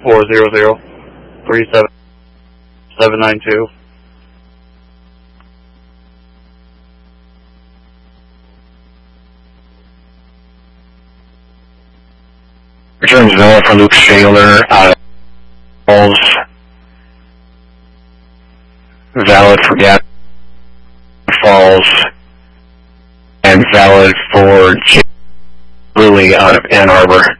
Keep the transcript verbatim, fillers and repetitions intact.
four zero zero three seven seven nine two. Returns Villa for Luke Shaler out of Falls. Valid for Gap Falls. And valid for J. Lilly out of Ann Arbor.